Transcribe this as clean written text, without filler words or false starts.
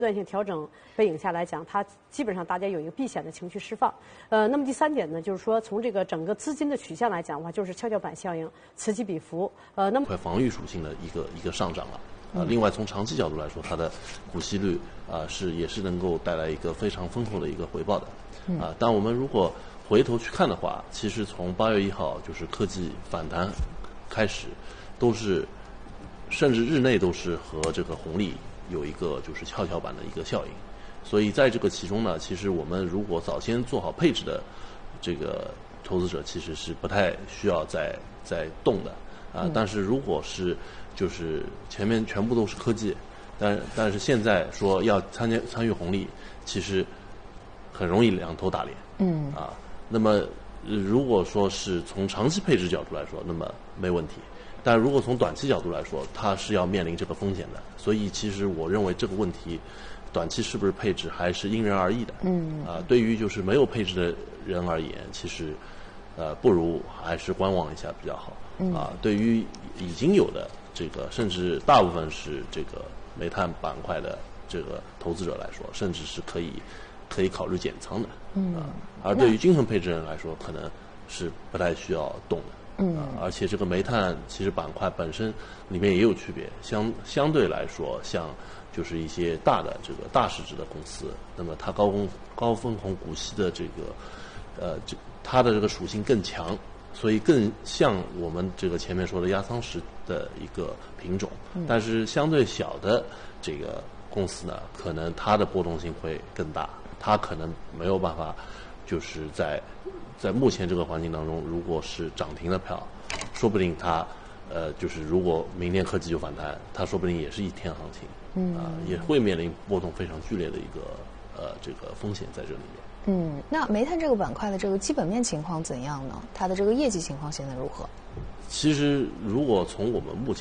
段性调整背景下来讲，它基本上大家有一个避险的情绪释放。那么第三点呢，就是说从这个整个资金的取向来讲的话，就是跷跷板效应，此起彼伏。那么防御属性的一个上涨了。另外从长期角度来说，它的股息率也是能够带来一个非常丰厚的一个回报的。但我们如果回头去看的话，其实从8月1号就是科技反弹开始，都是甚至日内都是和这个红利有一个就是跷跷板的一个效应。所以在这个其中呢，其实我们如果早先做好配置的这个投资者，其实是不太需要再动的但是如果是就是前面全部都是科技，但是现在说要参与红利，其实很容易两头打脸。那么如果说是从长期配置角度来说，那么没问题。但如果从短期角度来说，它是要面临这个风险的。所以其实我认为这个问题，短期是不是配置还是因人而异的。对于就是没有配置的人而言，其实不如还是观望一下比较好。对于已经有的这个，甚至大部分是这个煤炭板块的这个投资者来说，甚至是可以考虑减仓的。而对于均衡配置人来说，可能是不太需要动的。而且这个煤炭其实板块本身里面也有区别，相对来说，像就是一些大的这个大市值的公司，那么它高分红股息的这个它的这个属性更强，所以更像我们这个前面说的压舱石的一个品种。但是相对小的这个公司呢，可能它的波动性会更大，它可能没有办法就是在目前这个环境当中，如果是涨停的票，说不定它就是如果明天科技就反弹，它说不定也是一天行情。也会面临波动非常剧烈的一个这个风险在这里面。 那煤炭这个板块的这个基本面情况怎样呢？它的这个业绩情况现在如何？ 其实如果从我们目前